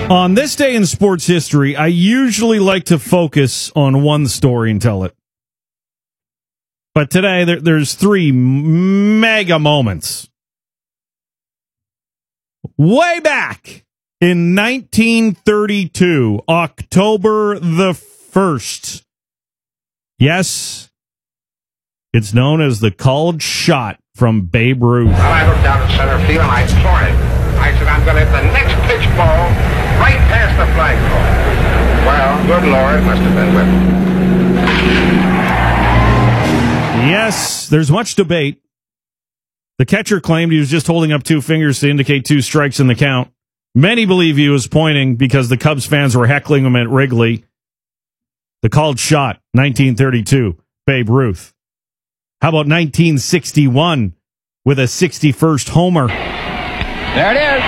On this day in sports history, I usually like to focus on one story and tell it. But today, there's three mega moments. Way back in 1932, October the 1st. Yes, it's known as the called shot from Babe Ruth. Well, I looked down at center field and I floored it. I said, I'm going to hit the next pitch ball right past the flagpole. Well, good Lord, must have been with me. Yes, there's much debate. The catcher claimed he was just holding up two fingers to indicate two strikes in the count. Many believe he was pointing because the Cubs fans were heckling him at Wrigley. The called shot, 1932, Babe Ruth. How about 1961 with a 61st homer? There it is.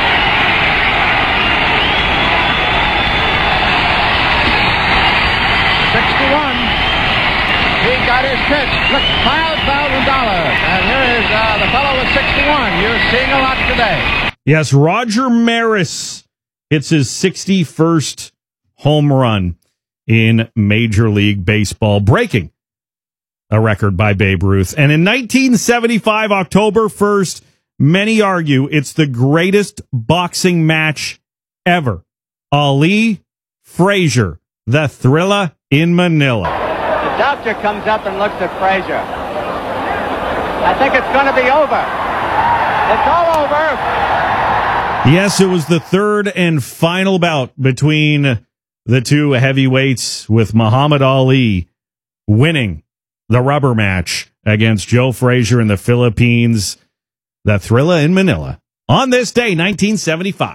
He got his pitch. Look, $5,000. And here is the fellow with 61. You're seeing a lot today. Yes, Roger Maris hits his 61st home run in Major League Baseball, breaking a record by Babe Ruth. And in 1975, October 1st, many argue it's the greatest boxing match ever. Ali Frazier, the Thriller in Manila. The doctor comes up and looks at Frazier. I think it's going to be over. It's all over. Yes, it was the third and final bout between the two heavyweights, with Muhammad Ali winning the rubber match against Joe Frazier in the Philippines. The Thriller in Manila on this day, 1975.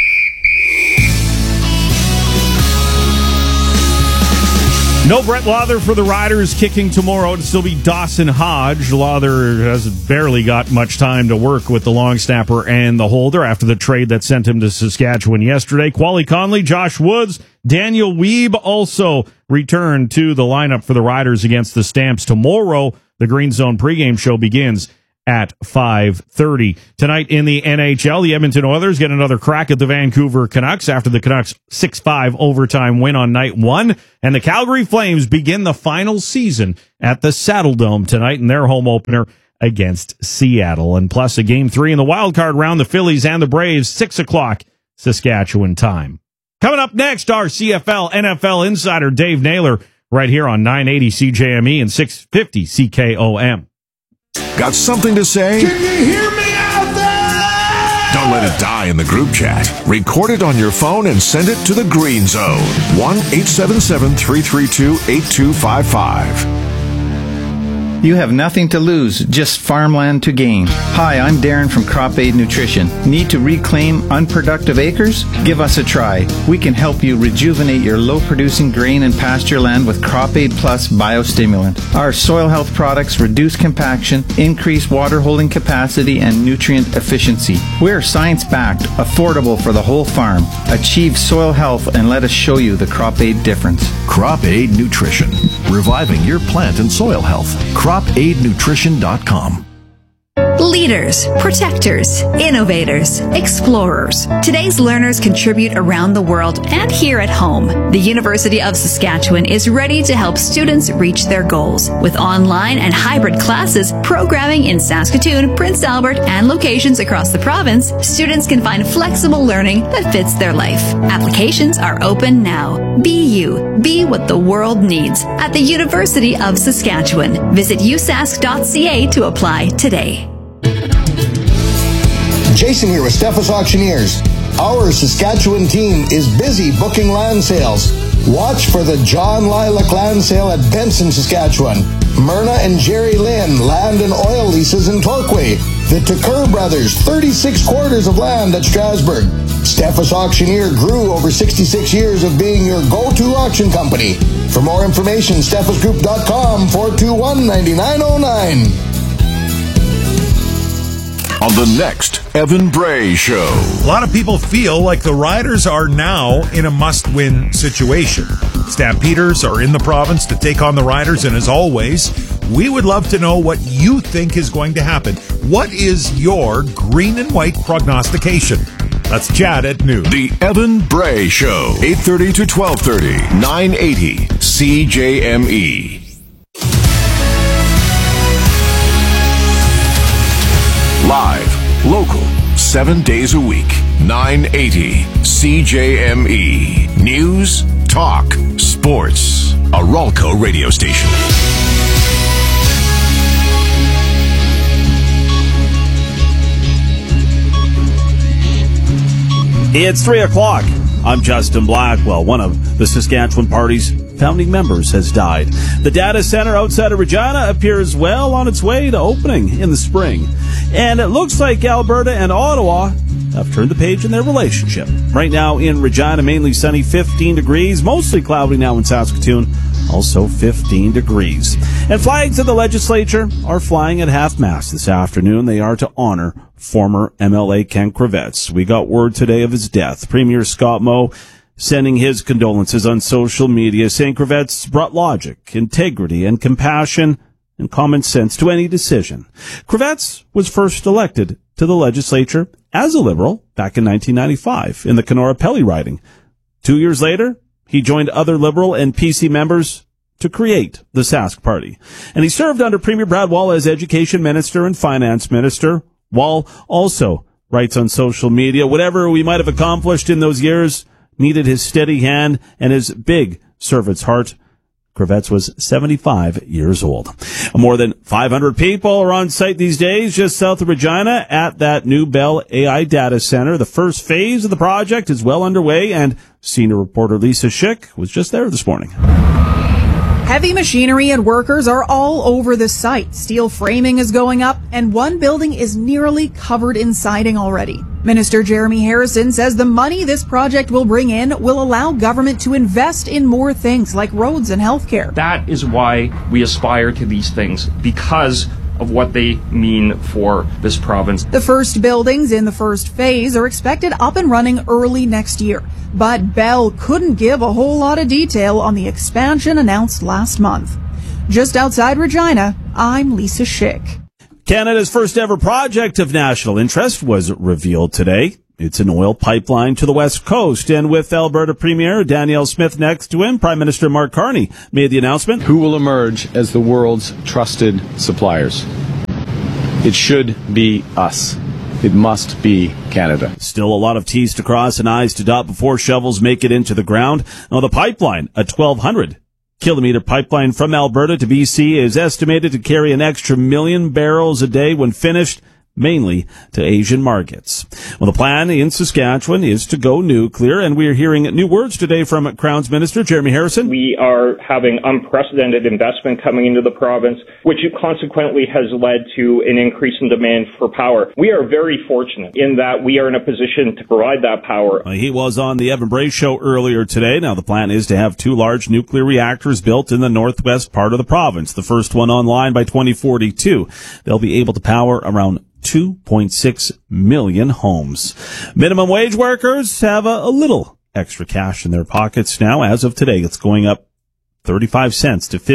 No Brett Lauther for the Riders kicking tomorrow. It'll still be Dawson Hodge. Lauther has barely got much time to work with the long snapper and the holder after the trade that sent him to Saskatchewan yesterday. Quali Conley, Josh Woods, Daniel Weeb also returned to the lineup for the Riders against the Stamps tomorrow. The Green Zone pregame show begins at 5:30. Tonight in the NHL, the Edmonton Oilers get another crack at the Vancouver Canucks after the Canucks' 6-5 overtime win on night one. And the Calgary Flames begin the final season at the Saddledome tonight in their home opener against Seattle. And plus a Game 3 in the wildcard round, the Phillies and the Braves, 6 o'clock Saskatchewan time. Coming up next, our CFL NFL insider Dave Naylor right here on 980 CJME and 650 CKOM. Got something to say? Can you hear me out there? Don't let it die in the group chat. Record it on your phone and send it to the Green Zone. 1-877-332-8255. You have nothing to lose, just farmland to gain. Hi, I'm Darren from Crop Aid Nutrition. Need to reclaim unproductive acres? Give us a try. We can help you rejuvenate your low-producing grain and pasture land with Crop Aid Plus biostimulant. Our soil health products reduce compaction, increase water holding capacity, and nutrient efficiency. We're science-backed, affordable for the whole farm. Achieve soil health and let us show you the Crop Aid difference. Crop Aid Nutrition. Reviving your plant and soil health. CropAidNutrition.com. Leaders, protectors, innovators, explorers. Today's learners contribute around the world and here at home. The University of Saskatchewan is ready to help students reach their goals. With online and hybrid classes, programming in Saskatoon, Prince Albert, and locations across the province, students can find flexible learning that fits their life. Applications are open now. Be you. Be what the world needs at the University of Saskatchewan. Visit usask.ca to apply today. Jason here with Steffes Auctioneers. Our Saskatchewan team is busy booking land sales. Watch for the John Lilac Land Sale at Benson, Saskatchewan. Myrna and Jerry Lynn Land and Oil Leases in Torquay. The Tucker Brothers 36 quarters of land at Strasbourg. Steffes Auctioneer grew over 66 years of being your go-to auction company. For more information, steffesgroup.com 421-9909. On the next Evan Bray Show. A lot of people feel like the Riders are now in a must-win situation. Stampeders are in the province to take on the Riders, and as always, we would love to know what you think is going to happen. What is your green and white prognostication? That's Chad at noon. The Evan Bray Show, 8:30 to 12:30, 980 CJME. Live, local, 7 days a week, 980 CJME. News, talk, sports. A Ralco radio station. It's 3 o'clock. I'm Justin Blackwell. One of the Saskatchewan Party's founding members has died. The data center outside of Regina appears well on its way to opening in the spring. And it looks like Alberta and Ottawa have turned the page in their relationship. Right now in Regina, mainly sunny, 15 degrees, mostly cloudy now in Saskatoon, also 15 degrees. And flags of the legislature are flying at half-mast this afternoon. They are to honor former MLA Ken Kravets. We got word today of his death. Premier Scott Moe sending his condolences on social media, saying Kravets brought logic, integrity, and compassion and common sense to any decision. Kravets was first elected to the legislature as a Liberal back in 1995 in the Kenora Pelly riding. 2 years later, he joined other Liberal and PC members to create the Sask Party. And he served under Premier Brad Wall as Education Minister and Finance Minister. Wall also writes on social media, whatever we might have accomplished in those years needed his steady hand and his big servant's heart. Kravets was 75 years old. More than 500 people are on site these days just south of Regina at that new Bell AI data center. The first phase of the project is well underway, and senior reporter Lisa Schick was just there this morning. Heavy machinery and workers are all over the site. Steel framing is going up, and one building is nearly covered in siding already. Minister Jeremy Harrison says the money this project will bring in will allow government to invest in more things like roads and healthcare. That is why we aspire to these things, because of what they mean for this province. The first buildings in the first phase are expected up and running early next year. But Bell couldn't give a whole lot of detail on the expansion announced last month. Just outside Regina, I'm Lisa Schick. Canada's first ever project of national interest was revealed today. It's an oil pipeline to the West Coast. And with Alberta Premier Danielle Smith next to him, Prime Minister Mark Carney made the announcement. Who will emerge as the world's trusted suppliers? It should be us. It must be Canada. Still a lot of T's to cross and I's to dot before shovels make it into the ground. Now, the pipeline, a 1,200-kilometer pipeline from Alberta to BC, is estimated to carry an extra 1 million barrels a day when finished, mainly to Asian markets. Well, the plan in Saskatchewan is to go nuclear, and we are hearing new words today from Crown's Minister Jeremy Harrison. We are having unprecedented investment coming into the province, which consequently has led to an increase in demand for power. We are very fortunate in that we are in a position to provide that power. He was on the Evan Bray Show earlier today. Now, the plan is to have 2 large nuclear reactors built in the northwest part of the province, the first one online by 2042. They'll be able to power around 2.6 million homes. Minimum wage workers have a little extra cash in their pockets now. As of today, it's going up 35 cents to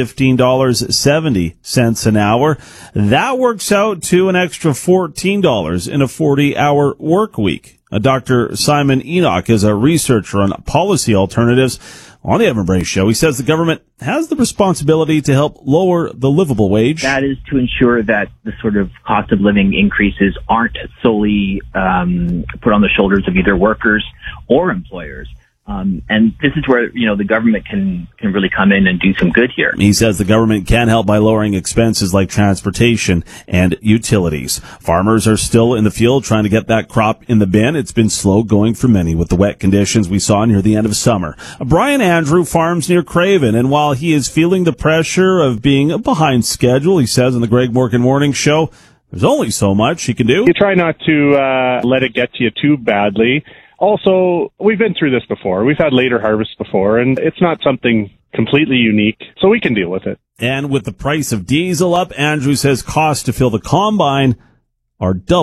$15.70 an hour. That works out to an extra $14 in a 40-hour work week. Dr. Simon Enoch is a researcher on policy alternatives on the Evan Bray Show. He says the government has the responsibility to help lower the livable wage. That is to ensure that the sort of cost of living increases aren't solely put on the shoulders of either workers or employers. And this is where, the government can really come in and do some good here. He says the government can help by lowering expenses like transportation and utilities. Farmers are still in the field trying to get that crop in the bin. It's been slow going for many with the wet conditions we saw near the end of summer. Brian Andrew farms near Craven, and while he is feeling the pressure of being behind schedule, he says on the Greg Morgan Morning Show, there's only so much he can do. You try not to let it get to you too badly. Also, we've been through this before. We've had later harvests before, and it's not something completely unique, so we can deal with it. And with the price of diesel up, Andrew says costs to fill the combine are double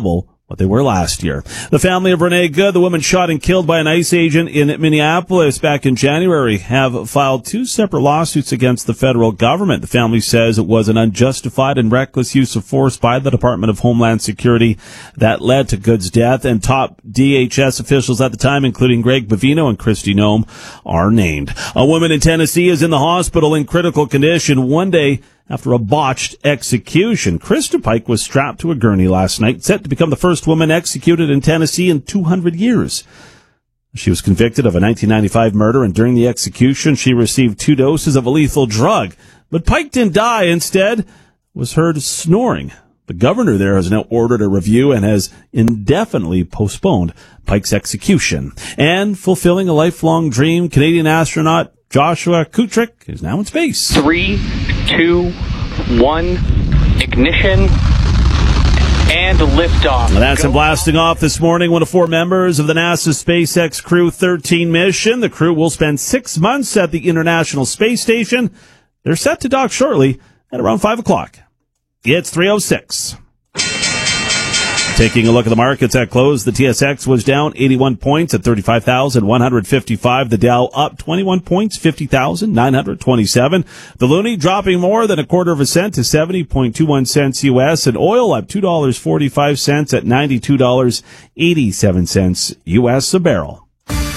what they were last year. The family of Renee Good, the woman shot and killed by an ICE agent in Minneapolis back in January, have filed 2 separate lawsuits against the federal government. The family says it was an unjustified and reckless use of force by the Department of Homeland Security that led to Good's death, and top DHS officials at the time, including Greg Bavino and Kristi Noem, are named. A woman in Tennessee is in the hospital in critical condition one day after a botched execution. Krista Pike was strapped to a gurney last night, set to become the first woman executed in Tennessee in 200 years. She was convicted of a 1995 murder, and during the execution, she received 2 doses of a lethal drug. But Pike didn't die. Instead, was heard snoring. The governor there has now ordered a review and has indefinitely postponed Pike's execution. And fulfilling a lifelong dream, Canadian astronaut Joshua Kutrick is now in space. 3, 2, 1, ignition, and liftoff. Well, that's blasting off this morning. One of 4 members of the NASA SpaceX Crew 13 mission. The crew will spend 6 months at the International Space Station. They're set to dock shortly at around 5 o'clock. It's 3:06. Taking a look at the markets at close, the TSX was down 81 points at 35,155. The Dow up 21 points, 50,927. The Loonie dropping more than 1/4 cent to 70.21 cents U.S. And oil up $2.45 at $92.87 U.S. a barrel.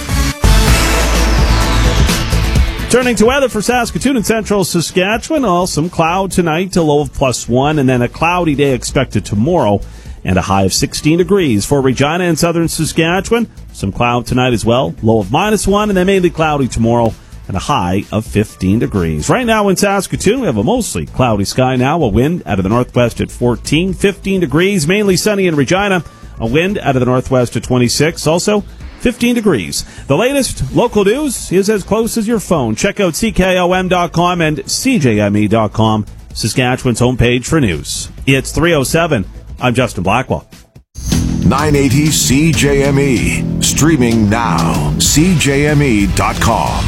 Turning to weather for Saskatoon and central Saskatchewan, some cloud tonight, a low of +1, and then a cloudy day expected tomorrow, and a high of 16 degrees. For Regina and southern Saskatchewan, some cloud tonight as well, low of -1, and then mainly cloudy tomorrow, and a high of 15 degrees. Right now in Saskatoon, we have a mostly cloudy sky now, a wind out of the northwest at 14, 15 degrees, mainly sunny in Regina, a wind out of the northwest at 26, also 15 degrees. The latest local news is as close as your phone. Check out CKOM.com and CJME.com, Saskatchewan's homepage for news. It's 3:07. I'm Justin Blackwell. 980 CJME. Streaming now. CJME.com.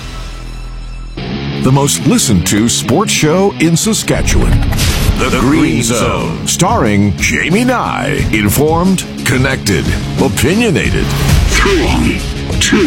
The most listened to sports show in Saskatchewan. The Green Zone. Starring Jamie Nye. Informed, connected, opinionated. 3, 2,